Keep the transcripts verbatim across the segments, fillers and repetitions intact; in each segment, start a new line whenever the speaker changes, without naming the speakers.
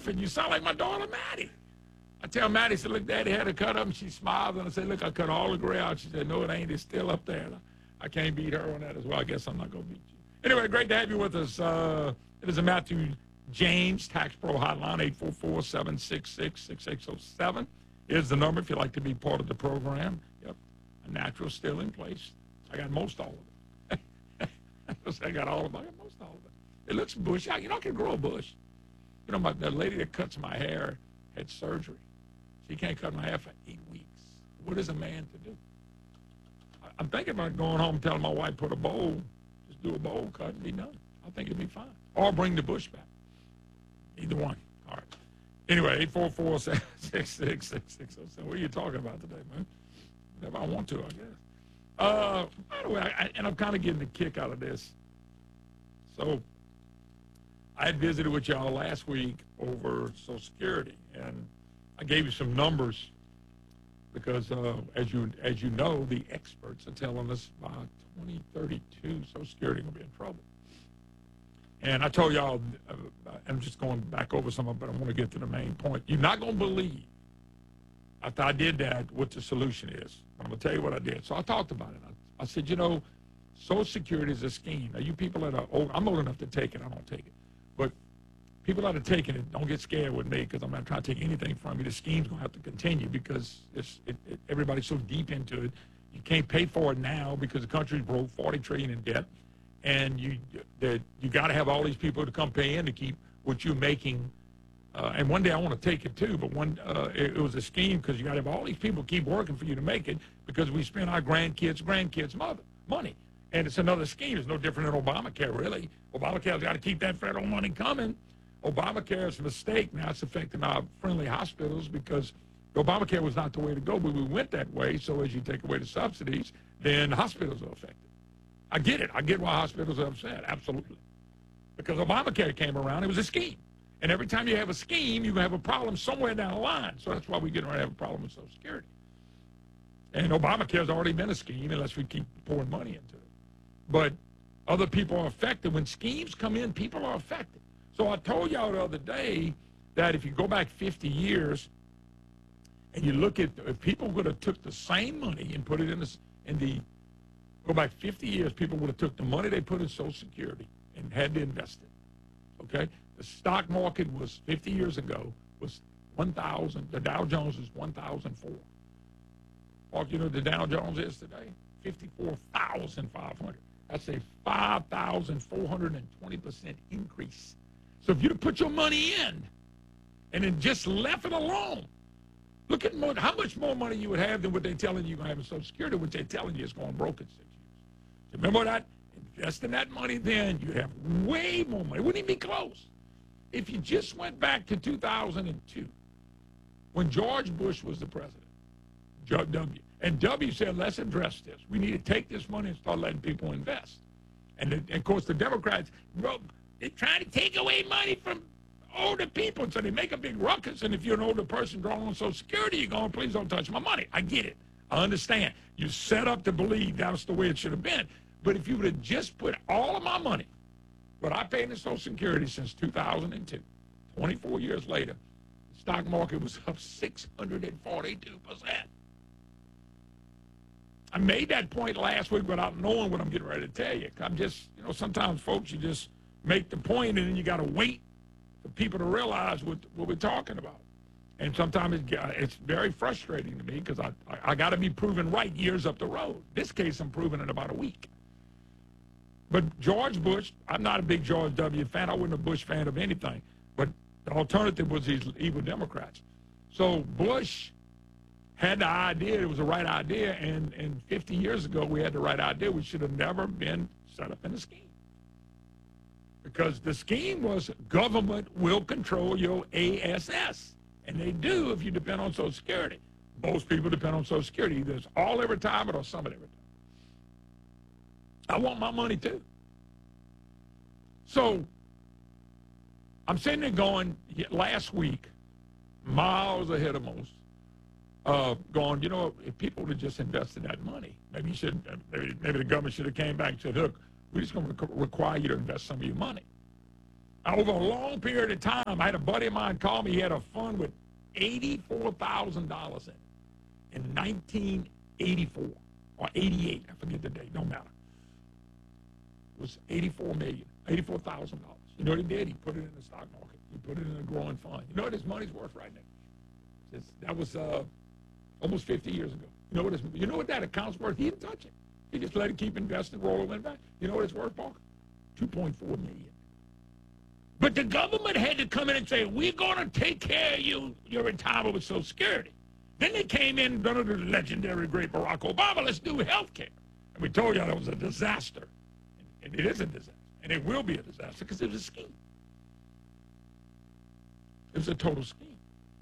laughing. You sound like my daughter, Maddie. I tell Maddie, I said, look, Daddy had a cut up, and she smiled, and I said, look, I cut all the gray out. She said, no, it ain't. It's still up there. I can't beat her on that as well. I guess I'm not going to beat you. Anyway, great to have you with us. Uh, it is a Matthew James Tax Pro Hotline, eight four four, seven six six, six six zero seven. Here's the number if you'd like to be part of the program. Yep, a natural still in place. I got most all of it. I got all of it. I got most all of it. It looks bushy. You know, I can grow a bush. You know, my, the lady that cuts my hair had surgery. She can't cut my hair for eight weeks. What is a man to do? I, I'm thinking about going home and telling my wife, put a bowl, just do a bowl cut and be done. I think it'd be fine. Or bring the bush back. Either one. All right. Anyway, eight four four, six six six, six six zero seven. What are you talking about today, man? If I want to, I guess. Uh, by the way, I, and I'm kind of getting a kick out of this. So, I had visited with y'all last week over Social Security, and I gave you some numbers because, uh, as you as you know, the experts are telling us by twenty thirty-two, Social Security will be in trouble. And I told y'all, uh, I'm just going back over some of it, but I want to get to the main point. You're not going to believe, after I did that, what the solution is. I'm going to tell you what I did. So I talked about it. I, I said, you know, Social Security is a scheme. Now, you people that are old, I'm old enough to take it. I don't take it. But people that are taking it, don't get scared with me because I'm not trying to take anything from you. The scheme's going to have to continue because it's, it, it, everybody's so deep into it. You can't pay for it now because the country's broke, forty trillion dollars in debt. And you that you got to have all these people to come pay in to keep what you're making. Uh, and one day I want to take it too, but one uh, it, it was a scheme because you got to have all these people keep working for you to make it because we spend our grandkids' grandkids' mother money. And it's another scheme. It's no different than Obamacare, really. Obamacare's got to keep that federal money coming. Obamacare is a mistake. Now it's affecting our friendly hospitals because Obamacare was not the way to go, but we went that way. So as you take away the subsidies, then hospitals are affected. I get it. I get why hospitals are upset. Absolutely. Because Obamacare came around. It was a scheme. And every time you have a scheme, you're going to have a problem somewhere down the line. So that's why we're getting ready to have a problem with Social Security. And Obamacare's already been a scheme unless we keep pouring money into it. But other people are affected. When schemes come in, people are affected. So I told y'all the other day that if you go back fifty years and you look at, if people would have took the same money and put it in the, in the go back fifty years, people would have took the money they put in Social Security and had to invest it, okay? The stock market was, fifty years ago, was one thousand, the Dow Jones was one thousand four. Mark, you know what the Dow Jones is today? fifty-four thousand five hundred. That's a five thousand four hundred twenty percent increase. So if you'd put your money in and then just left it alone, look at more, how much more money you would have than what they're telling you you're going to have in Social Security, which they're telling you is going broke in six years. Remember that? Investing that money then, you'd have way more money. It wouldn't even be close. If you just went back to two thousand two, when George Bush was the president, W, and W said, let's address this. We need to take this money and start letting people invest. And, the, and of course, the Democrats, well, they're trying to take away money from older people, so they make a big ruckus, and if you're an older person drawing on Social Security, you're going, please don't touch my money. I get it. I understand. You're set up to believe that's the way it should have been. But if you would have just put all of my money, what I paid in Social Security since two thousand two, twenty-four years later, the stock market was up six hundred forty-two percent. I made that point last week without knowing what I'm getting ready to tell you. I'm just, you know, sometimes, folks, you just make the point and then you got to wait for people to realize what, what we're talking about. And sometimes it, it's very frustrating to me because I, I, I got to be proven right years up the road. This case, I'm proven in about a week. But George Bush, I'm not a big George W. fan. I wasn't a Bush fan of anything. But the alternative was these evil Democrats. So Bush had the idea, it was the right idea, and, and fifty years ago we had the right idea. We should have never been set up in a scheme. Because the scheme was government will control your A S S. And they do if you depend on Social Security. Most people depend on Social Security. Either it's all their retirement or some of their retirement. I want my money too. So I'm sitting there going, last week, miles ahead of most, uh, going, you know, if people would have just invested that money, maybe you should, maybe, maybe the government should have came back and said, look, we're just going to require you to invest some of your money. Over a long period of time, I had a buddy of mine call me. He had a fund with eighty-four thousand dollars in it in nineteen eighty-four or eighty-eight. I forget the date. Don't matter. It was eighty-four million dollars, eighty-four thousand dollars. You know what he did? He put it in the stock market. He put it in a growing fund. You know what his money's worth right now? It's, that was uh, almost fifty years ago. You know what his, you know what that account's worth? He didn't touch it. He just let it keep investing, roll over and back. You know what it's worth, Parker? two point four million dollars. But the government had to come in and say, we're going to take care of you, your retirement with Social Security. Then they came in under the legendary great Barack Obama, let's do health care. And we told y'all that was a disaster. And it is a disaster. And it will be a disaster because it was a scheme. It was a total scheme.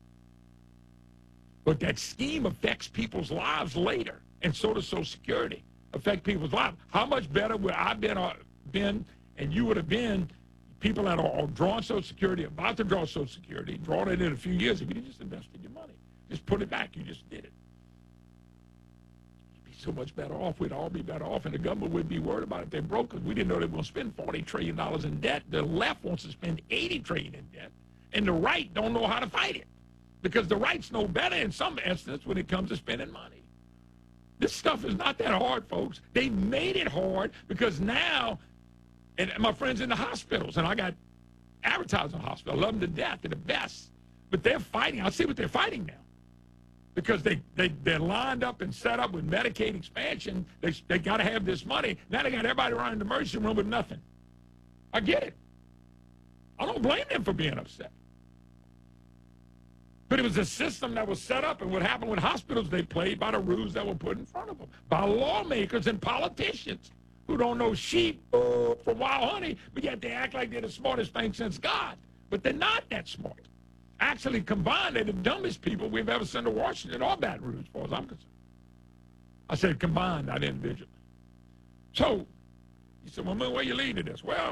But that scheme affects people's lives later. And so does Social Security affect people's lives. How much better would I been, uh, been and you would have been, people that are drawing Social Security, about to draw Social Security, drawing it in a few years, if you just invested your money. Just put it back. You just did it. You'd be so much better off. We'd all be better off, and the government would be worried about it if they're broke, because we didn't know they were going to spend forty trillion dollars in debt. The left wants to spend eighty trillion dollars in debt, and the right don't know how to fight it, because the rights know better in some instances when it comes to spending money. This stuff is not that hard, folks. They made it hard because now, and my friends in the hospitals, and I got advertised in the hospital. I love them to death. They're the best. But they're fighting. I see what they're fighting now. Because they, they, they're lined up and set up with Medicaid expansion. They, they got to have this money. Now they got everybody running the emergency room with nothing. I get it. I don't blame them for being upset. But it was a system that was set up, and what happened with hospitals, they played by the rules that were put in front of them by lawmakers and politicians who don't know sheep from wild honey, but yet they act like they're the smartest thing since God. But they're not that smart. Actually, combined, they're the dumbest people we've ever sent to Washington or Baton Rouge, as far as I'm concerned. I said combined, not individually. So, he said, well, Moon, where you leading this? Well,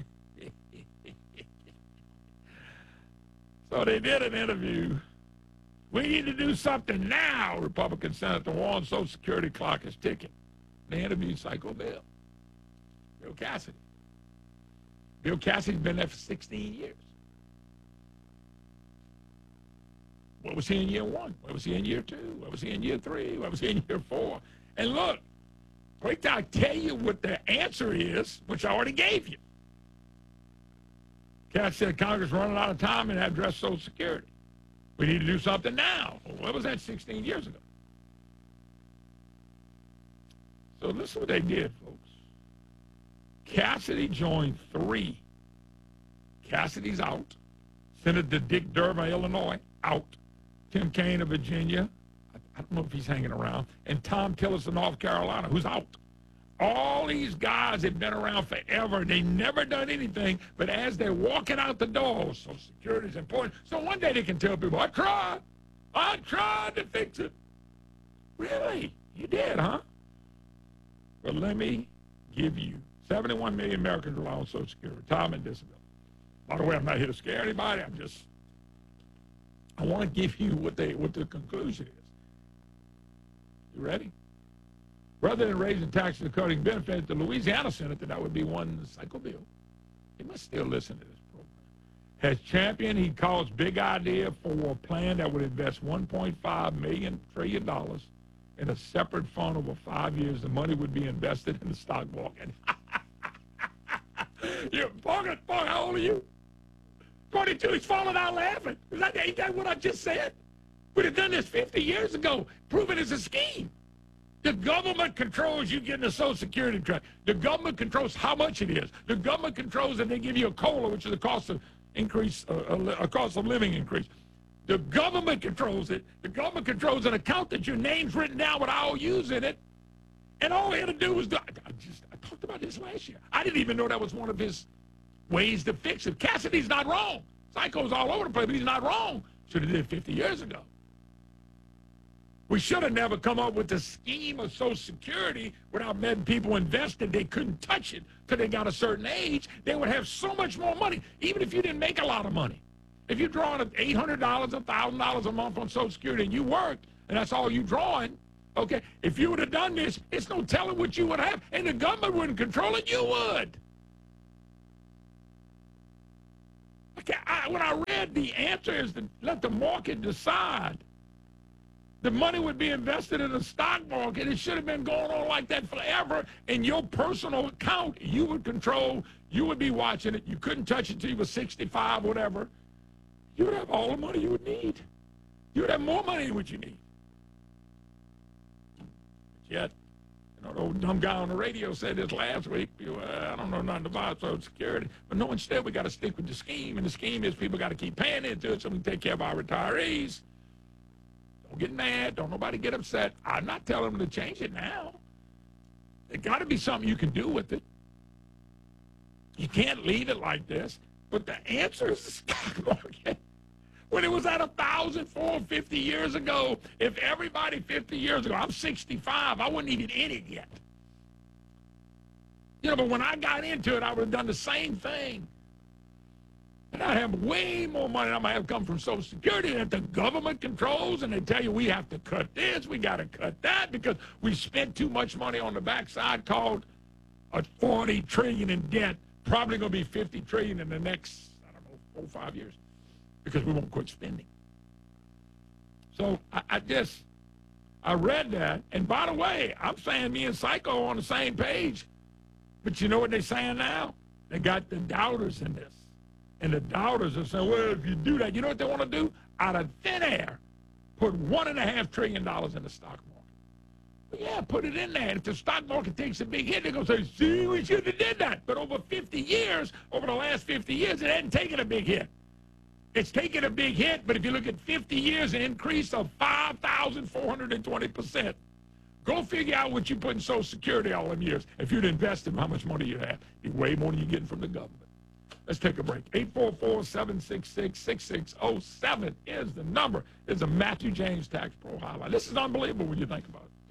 so they did an interview. We need to do something now, Republican Senator Warren. Social Security clock is ticking. They interviewed Psycho Bill. Bill Cassidy. Bill Cassidy's been there for sixteen years. What was he in year one? What was he in year two? What was he in year three? What was he in year four? And look, wait till I tell you what the answer is, which I already gave you. Cass said Congress running out of time and address Social Security. We need to do something now. Well, what was that sixteen years ago? So listen what they did, folks. Cassidy joined three. Cassidy's out. Senator Dick Durbin, Illinois, out. Tim Kaine of Virginia, I don't know if he's hanging around, and Tom Tillis of North Carolina, who's out. All these guys have been around forever. They never done anything, but as they're walking out the door, Social Security is important. So one day they can tell people, I tried. I tried to fix it. Really? You did, huh? But let me give you, seventy-one million Americans rely on Social Security, retirement, disability. By the way, I'm not here to scare anybody. I'm just, I want to give you what they what the conclusion is. You ready? Rather than raising taxes and cutting benefits, the Louisiana senator, that would be one Psycho Bill, he must still listen to this program, has championed, he calls big idea for a plan that would invest one point five million trillion dollars in a separate fund over five years. The money would be invested in the stock market. You're Parker, Parker, how old are you? twenty-two, he's falling out laughing. Is that, ain't that what I just said? We'd have done this fifty years ago, proven it's a scheme. The government controls you getting a Social Security check. The government controls how much it is. The government controls if they give you a COLA, which is a cost of increase, uh, a, a cost of living increase. The government controls it. The government controls an account that your name's written down with I O Us in it. And all he had to do was, do, I, just, I talked about this last year. I didn't even know that was one of his ways to fix it. Cassidy's not wrong. Psycho's all over the place, but he's not wrong. Should have did it fifty years ago. We should have never come up with the scheme of Social Security without letting people invested. They couldn't touch it till they got a certain age. They would have so much more money, even if you didn't make a lot of money. If you're drawing eight hundred dollars, one thousand dollars a month on Social Security and you worked, and that's all you're drawing, okay, if you would have done this, it's no telling what you would have, and the government wouldn't control it, you would. Okay, I, when I read the answer is to let the market decide. The money would be invested in the stock market. It should have been going on like that forever. In your personal account, you would control, you would be watching it. You couldn't touch it until you were sixty-five, whatever. You would have all the money you would need. You would have more money than what you need. But yet, you know, the old dumb guy on the radio said this last week, well, I don't know nothing about Social Security. But no, instead we got to stick with the scheme. And the scheme is people got to keep paying into it so we can take care of our retirees. Don't get mad. Don't nobody get upset. I'm not telling them to change it now. There's got to be something you can do with it. You can't leave it like this. But the answer is the stock market. When it was at one thousand four hundred fifty years ago, if everybody fifty years ago, I'm sixty-five, I wouldn't even in it yet. You know, but when I got into it, I would have done the same thing. And I have way more money than I might have come from Social Security that the government controls, and they tell you we have to cut this, we got to cut that, because we spent too much money on the backside called a forty trillion dollars in debt, probably going to be fifty trillion dollars in the next, I don't know, four or five years, because we won't quit spending. So I, I just, I read that, and by the way, I'm saying me and Psycho are on the same page, but you know what they're saying now? They got the doubters in this. And the doubters are saying, well, if you do that, you know what they want to do? Out of thin air, put one and a half trillion dollars in the stock market. Well, yeah, put it in there. And if the stock market takes a big hit, they're going to say, see, we should have did that. But over fifty years, over the last fifty years, it hadn't taken a big hit. It's taken a big hit, but if you look at fifty years, an increase of five thousand four hundred twenty percent. Go figure out what you put in Social Security all them years. If you'd invest in how much money you have, it'd be way more than you're getting from the government. Let's take a break. eight four four, seven six six, six six zero seven is the number. It's a Matthew James Tax Pro Highlight. This is unbelievable when you think about it.